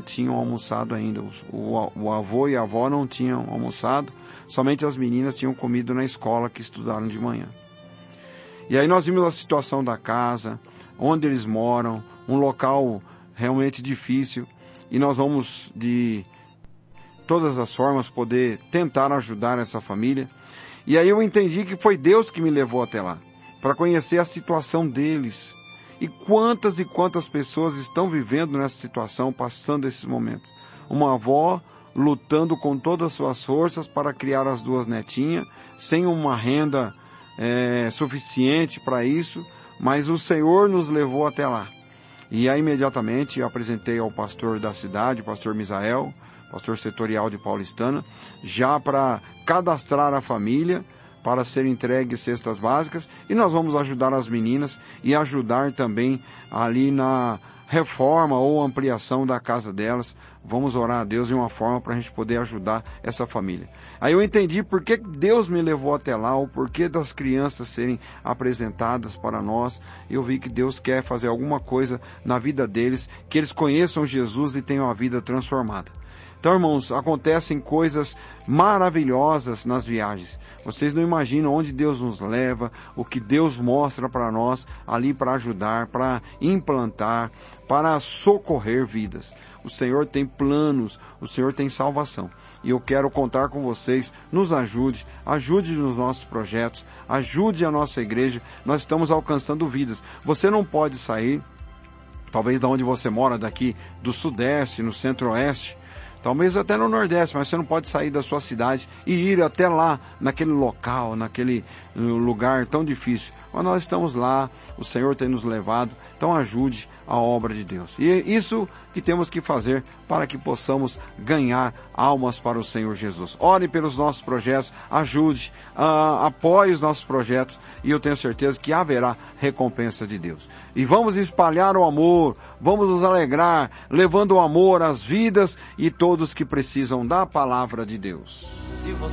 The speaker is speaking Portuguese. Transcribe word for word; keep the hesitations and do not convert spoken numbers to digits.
tinham almoçado ainda. O, o avô e a avó não tinham almoçado, somente as meninas tinham comido na escola que estudaram de manhã. E aí nós vimos a situação da casa, onde eles moram, um local realmente difícil, e nós vamos de todas as formas poder tentar ajudar essa família. E aí eu entendi que foi Deus que me levou até lá, para conhecer a situação deles. E quantas e quantas pessoas estão vivendo nessa situação, passando esses momentos. Uma avó lutando com todas as suas forças para criar as duas netinhas, sem uma renda é, suficiente para isso, mas o Senhor nos levou até lá. E aí imediatamente eu apresentei ao pastor da cidade, o pastor Misael, pastor setorial de Paulistana, já para cadastrar a família, para ser entregue cestas básicas, e nós vamos ajudar as meninas e ajudar também ali na reforma ou ampliação da casa delas. Vamos orar a Deus de uma forma para a gente poder ajudar essa família. Aí eu entendi por que Deus me levou até lá, o porquê das crianças serem apresentadas para nós. Eu vi que Deus quer fazer alguma coisa na vida deles, que eles conheçam Jesus e tenham a vida transformada. Então, irmãos, acontecem coisas maravilhosas nas viagens. Vocês não imaginam onde Deus nos leva, o que Deus mostra para nós ali para ajudar, para implantar, para socorrer vidas. O Senhor tem planos, o Senhor tem salvação. E eu quero contar com vocês, nos ajude, ajude nos nossos projetos, ajude a nossa igreja. Nós estamos alcançando vidas. Você não pode sair, talvez de onde você mora, daqui do Sudeste, no Centro-Oeste, talvez até no Nordeste, mas você não pode sair da sua cidade e ir até lá, naquele local, naquele lugar tão difícil. Mas nós estamos lá, o Senhor tem nos levado, então ajude a obra de Deus. E é isso que temos que fazer para que possamos ganhar almas para o Senhor Jesus. Ore pelos nossos projetos, ajude, uh, apoie os nossos projetos, e eu tenho certeza que haverá recompensa de Deus. E vamos espalhar o amor, vamos nos alegrar, levando o amor às vidas e todos que precisam da palavra de Deus.